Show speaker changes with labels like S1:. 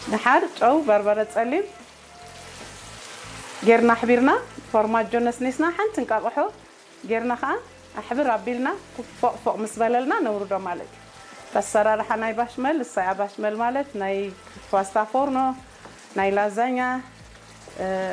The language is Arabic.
S1: نحار أو بربرة تسلم جرنا حبيرنا فرماجو نسنسنا حنت نقاقحو جرنا خا أحبر ربيلنا فوق مسبللنا نورده مالك فالسرارة حناي باشمل الصيا باشمل مالك ناي باستا فورنو ناي لازانيا